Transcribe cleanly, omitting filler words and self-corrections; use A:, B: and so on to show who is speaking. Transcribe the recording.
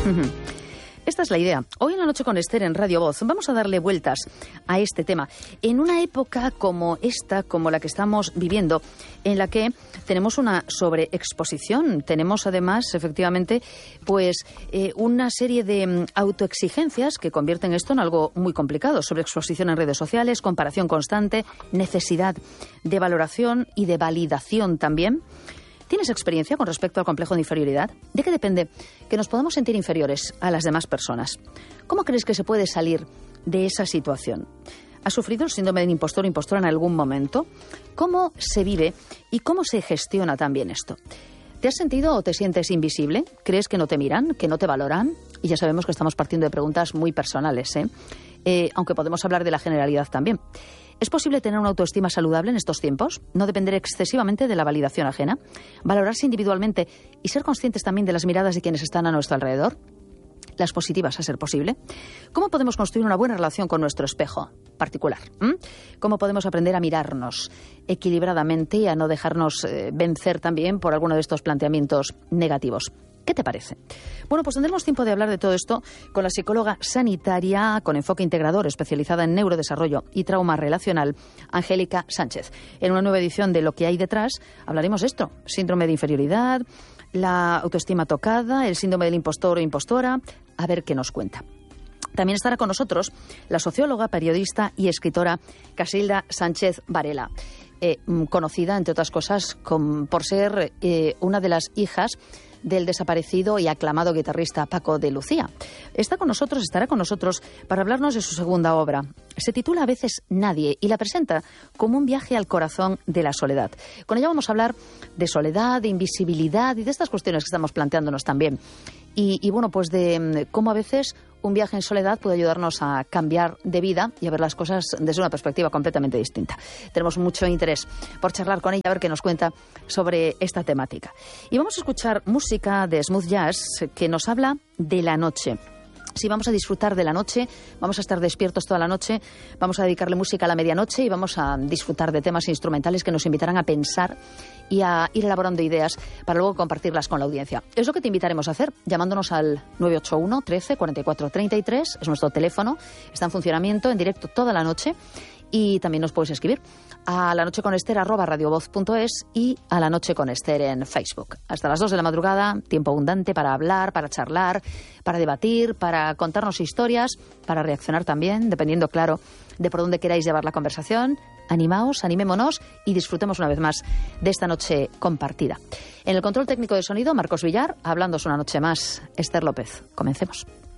A: Esta es la idea. Hoy en La Noche con Esther en Radio Voz vamos a darle vueltas a este tema. En una época como esta, como la que estamos viviendo, en la que tenemos una sobreexposición, tenemos además, efectivamente, pues una serie de autoexigencias que convierten esto en algo muy complicado. Sobreexposición en redes sociales, comparación constante, necesidad de valoración y de validación también. ¿Tienes experiencia con respecto al complejo de inferioridad? ¿De qué depende que nos podamos sentir inferiores a las demás personas? ¿Cómo crees que se puede salir de esa situación? ¿Has sufrido el síndrome del impostor o impostora en algún momento? ¿Cómo se vive y cómo se gestiona también esto? ¿Te has sentido o te sientes invisible? ¿Crees que no te miran, que no te valoran? Y ya sabemos que estamos partiendo de preguntas muy personales, aunque podemos hablar de la generalidad también. ¿Es posible tener una autoestima saludable en estos tiempos? ¿No depender excesivamente de la validación ajena? ¿Valorarse individualmente y ser conscientes también de las miradas de quienes están a nuestro alrededor? ¿Las positivas a ser posible? ¿Cómo podemos construir una buena relación con nuestro espejo particular? ¿Cómo podemos aprender a mirarnos equilibradamente y a no dejarnos vencer también por alguno de estos planteamientos negativos? ¿Qué te parece? Bueno, pues tendremos tiempo de hablar de todo esto con la psicóloga sanitaria con enfoque integrador especializada en neurodesarrollo y trauma relacional, Angélica Sánchez. En una nueva edición de Lo que hay detrás hablaremos de esto, síndrome de inferioridad, la autoestima tocada, el síndrome del impostor o impostora, a ver qué nos cuenta. También estará con nosotros la socióloga, periodista y escritora Casilda Sánchez Varela, conocida, entre otras cosas, por ser una de las hijas del desaparecido y aclamado guitarrista Paco de Lucía. Estará con nosotros para hablarnos de su segunda obra. Se titula A veces Nadie y la presenta como un viaje al corazón de la soledad. Con ella vamos a hablar de soledad, de invisibilidad y de estas cuestiones que estamos planteándonos también. Y bueno, pues de cómo a veces un viaje en soledad puede ayudarnos a cambiar de vida y a ver las cosas desde una perspectiva completamente distinta. Tenemos mucho interés por charlar con ella, a ver qué nos cuenta sobre esta temática. Y vamos a escuchar música de smooth jazz que nos habla de la noche. Sí, vamos a disfrutar de la noche, vamos a estar despiertos toda la noche, vamos a dedicarle música a la medianoche y vamos a disfrutar de temas instrumentales que nos invitarán a pensar y a ir elaborando ideas para luego compartirlas con la audiencia. Es lo que te invitaremos a hacer, llamándonos al 981 13 44 33, es nuestro teléfono, está en funcionamiento en directo toda la noche. Y también nos puedes escribir a lanocheconester@radiovoz.es y a La Noche con Esther en Facebook. Hasta las 2 de la madrugada, tiempo abundante para hablar, para charlar, para debatir, para contarnos historias, para reaccionar también, dependiendo, claro, de por dónde queráis llevar la conversación. Animaos, animémonos y disfrutemos una vez más de esta noche compartida. En el control técnico de sonido, Marcos Villar, hablándoos una noche más, Esther López. Comencemos.